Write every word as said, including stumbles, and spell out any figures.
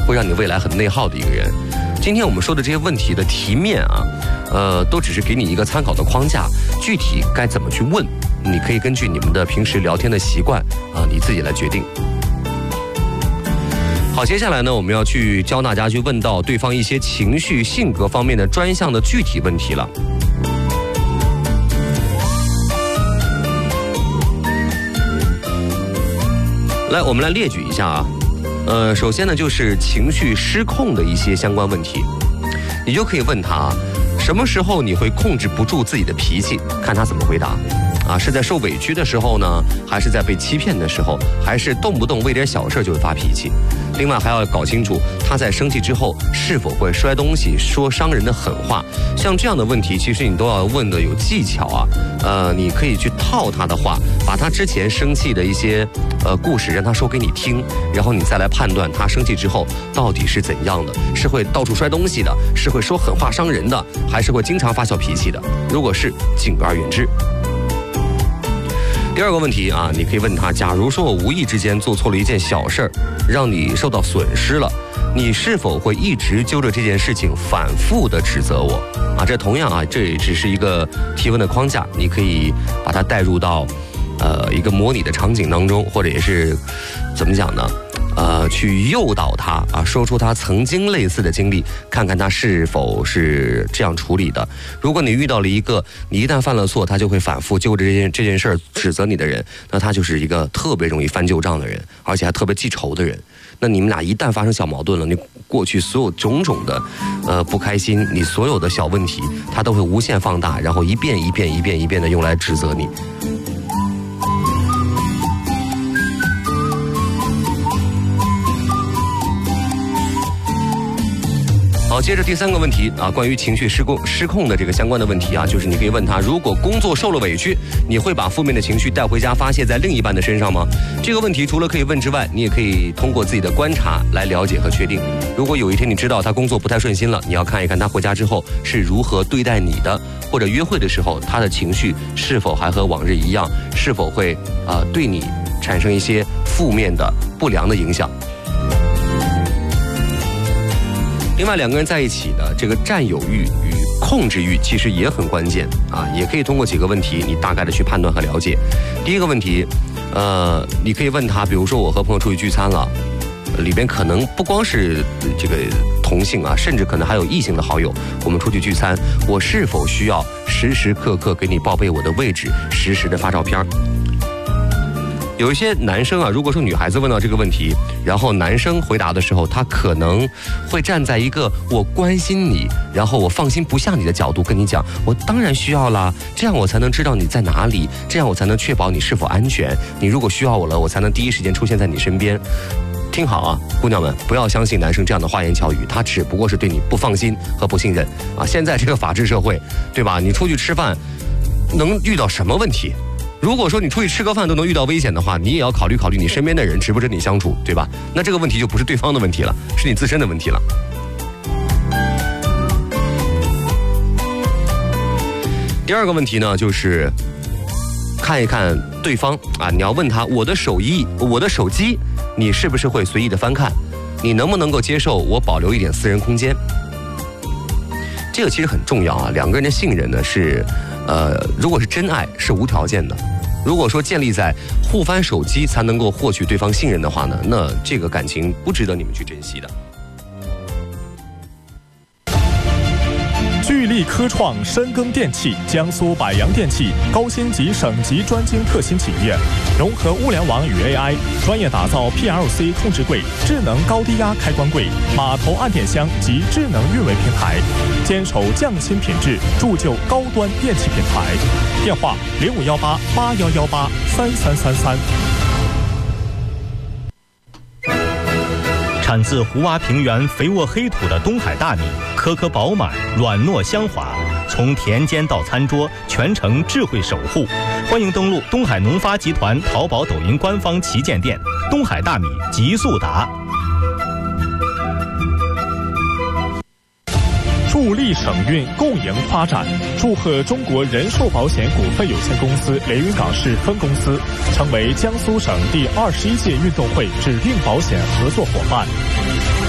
会让你未来很内耗的一个人。今天我们说的这些问题的题面啊，呃，都只是给你一个参考的框架，具体该怎么去问，你可以根据你们的平时聊天的习惯啊，你自己来决定。好，接下来呢，我们要去教大家去问到对方一些情绪、性格方面的专项的具体问题了。来，我们来列举一下啊。呃，首先呢，就是情绪失控的一些相关问题，你就可以问他，什么时候你会控制不住自己的脾气？看他怎么回答。啊，是在受委屈的时候呢，还是在被欺骗的时候，还是动不动为点小事就会发脾气？另外还要搞清楚他在生气之后是否会摔东西、说伤人的狠话。像这样的问题，其实你都要问的有技巧啊。呃，你可以去套他的话，把他之前生气的一些呃故事让他说给你听，然后你再来判断他生气之后到底是怎样的，是会到处摔东西的，是会说狠话伤人的，还是会经常发小脾气的？如果是，敬而远之。第二个问题啊，你可以问他，假如说我无意之间做错了一件小事儿，让你受到损失了，你是否会一直揪着这件事情反复的指责我？啊，这同样啊，这也只是一个提问的框架，你可以把它带入到呃一个模拟的场景当中，或者也是怎么讲呢？呃，去诱导他啊，说出他曾经类似的经历，看看他是否是这样处理的。如果你遇到了一个你一旦犯了错，他就会反复就着这件这件事儿指责你的人，那他就是一个特别容易翻旧账的人，而且还特别记仇的人。那你们俩一旦发生小矛盾了，你过去所有种种的呃不开心，你所有的小问题，他都会无限放大，然后一遍一遍一遍一遍的用来指责你。好，接着第三个问题啊，关于情绪失控失控的这个相关的问题啊，就是你可以问他，如果工作受了委屈，你会把负面的情绪带回家发泄在另一半的身上吗？这个问题除了可以问之外，你也可以通过自己的观察来了解和确定。如果有一天你知道他工作不太顺心了，你要看一看他回家之后是如何对待你的，或者约会的时候他的情绪是否还和往日一样，是否会啊、呃、对你产生一些负面的不良的影响。另外两个人在一起呢，这个占有欲与控制欲其实也很关键啊，也可以通过几个问题你大概的去判断和了解。第一个问题，呃，你可以问他，比如说我和朋友出去聚餐了，里边可能不光是这个同性啊，甚至可能还有异性的好友，我们出去聚餐，我是否需要时时刻刻给你报备我的位置，实时的发照片？有一些男生啊，如果说女孩子问到这个问题，然后男生回答的时候，他可能会站在一个我关心你，然后我放心不下你的角度跟你讲，我当然需要啦，这样我才能知道你在哪里，这样我才能确保你是否安全，你如果需要我了，我才能第一时间出现在你身边。听好啊，姑娘们，不要相信男生这样的花言巧语，他只不过是对你不放心和不信任啊。现在这个法治社会，对吧？你出去吃饭能遇到什么问题？如果说你出去吃个饭都能遇到危险的话，你也要考虑考虑你身边的人值不值你相处，对吧？那这个问题就不是对方的问题了，是你自身的问题了。第二个问题呢，就是看一看对方啊，你要问他，我的手机，我的手机，你是不是会随意的翻看？你能不能够接受我保留一点私人空间？这个其实很重要啊，两个人的信任呢是。呃，如果是真爱是无条件的，如果说建立在互翻手机才能够获取对方信任的话呢，那这个感情不值得你们去珍惜的。 聚力科创深耕电器，江苏百洋电器高新级省级专精特新企业，融合物联网与 A I， 专业打造 P L C 控制柜、智能高低压开关柜、码头按电箱及智能运维平台，坚守匠心品质，铸就高端电器品牌。电话零五幺八八幺幺八三三三三。 产自胡洼平原肥沃黑土的东海大米，颗颗饱满，软糯香滑，从田间到餐桌，全程智慧守护。欢迎登录东海农发集团淘宝、抖音官方旗舰店，东海大米极速达。 助力省运共赢发展，祝贺中国人寿保险股份有限公司连云港市分公司成为江苏省第二十一届运动会指定保险合作伙伴。